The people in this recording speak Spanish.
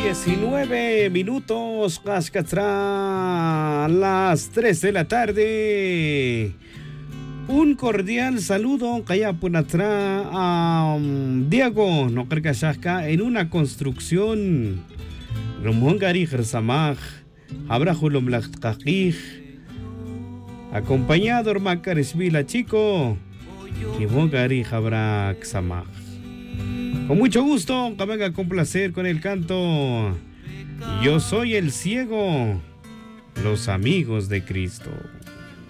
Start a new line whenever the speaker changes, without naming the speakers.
19 minutos, Cascatrá, las 3 de la tarde. Un cordial saludo, Cayapunatra, a Diego, no creo que en una construcción. Rumongari Gersamaj, Abrahulum Lachkakij, acompañado Macaresvila Chico, Kimongari Jabrak Samaj. Con mucho gusto, que venga con placer con el canto Yo soy el ciego, los amigos de Cristo.